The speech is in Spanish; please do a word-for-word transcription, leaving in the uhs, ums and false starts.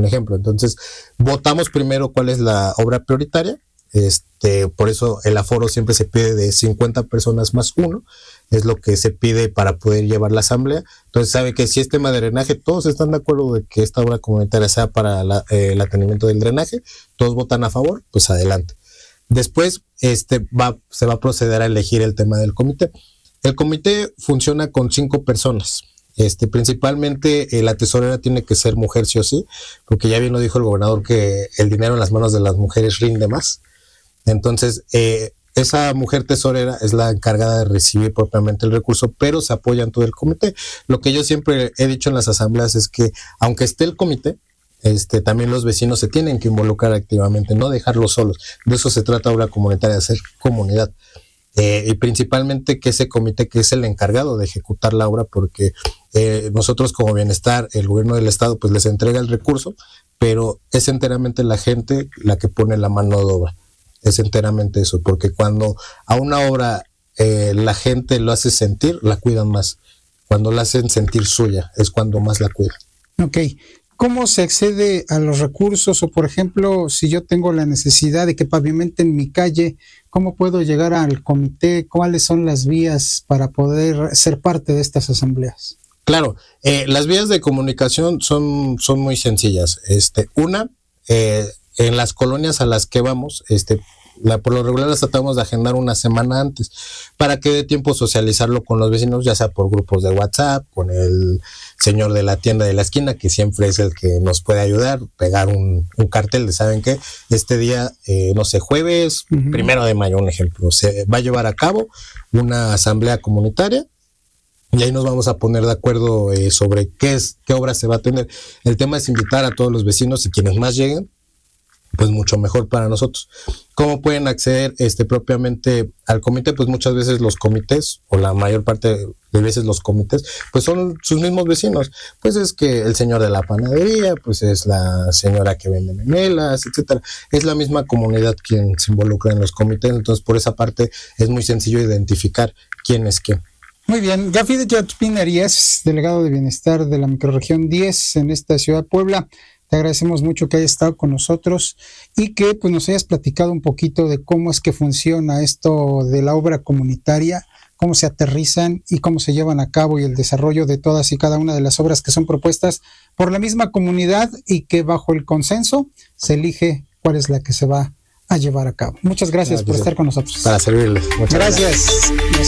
ejemplo. Entonces, votamos primero cuál es la obra prioritaria. Este, por eso el aforo siempre se pide de cincuenta personas más uno, es lo que se pide para poder llevar la asamblea. Entonces sabe que si es tema de drenaje, todos están de acuerdo de que esta obra comunitaria sea para la, eh, el atendimiento del drenaje, todos votan a favor, pues adelante. Después este, va, se va a proceder a elegir el tema del comité. El comité funciona con cinco personas. Este, principalmente eh, la tesorera tiene que ser mujer sí o sí, porque ya bien lo dijo el gobernador que el dinero en las manos de las mujeres rinde más. Entonces, eh, esa mujer tesorera es la encargada de recibir propiamente el recurso, pero se apoya en todo el comité. Lo que yo siempre he dicho en las asambleas es que, aunque esté el comité, este, también los vecinos se tienen que involucrar activamente, no dejarlos solos. De eso se trata obra comunitaria, de hacer comunidad. Eh, y principalmente que ese comité que es el encargado de ejecutar la obra, porque eh, nosotros como Bienestar, el gobierno del estado, pues les entrega el recurso, pero es enteramente la gente la que pone la mano de obra. Es enteramente eso, porque cuando a una obra eh, la gente lo hace sentir, la cuidan más. Cuando la hacen sentir suya, es cuando más la cuidan. Ok. ¿Cómo se accede a los recursos? O, por ejemplo, si yo tengo la necesidad de que pavimenten mi calle, ¿cómo puedo llegar al comité? ¿Cuáles son las vías para poder ser parte de estas asambleas? Claro, eh, las vías de comunicación son, son muy sencillas. Este, una, eh, en las colonias a las que vamos, este, la, por lo regular las tratamos de agendar una semana antes para que dé tiempo socializarlo con los vecinos, ya sea por grupos de WhatsApp, con el señor de la tienda de la esquina, que siempre es el que nos puede ayudar, pegar un, un cartel de, ¿saben qué? Este día, eh, no sé, jueves, uh-huh. primero de mayo, un ejemplo, se va a llevar a cabo una asamblea comunitaria. Y ahí nos vamos a poner de acuerdo eh, sobre qué es, qué obra se va a tener. El tema es invitar a todos los vecinos y quienes más lleguen, pues mucho mejor para nosotros. ¿Cómo pueden acceder este propiamente al comité? Pues muchas veces los comités, o la mayor parte de veces los comités, pues son sus mismos vecinos. Pues es que el señor de la panadería, pues es la señora que vende memelas, etcétera. Es la misma comunidad quien se involucra en los comités, entonces por esa parte es muy sencillo identificar quién es quién. Muy bien, Jafid Yatpin Arias, delegado de Bienestar de la microrregión diez en esta ciudad de Puebla. Te agradecemos mucho que hayas estado con nosotros y que pues nos hayas platicado un poquito de cómo es que funciona esto de la obra comunitaria, cómo se aterrizan y cómo se llevan a cabo y el desarrollo de todas y cada una de las obras que son propuestas por la misma comunidad y que bajo el consenso se elige cuál es la que se va a llevar a cabo. Muchas gracias, gracias por estar con nosotros. Para servirles. Muchas gracias. gracias.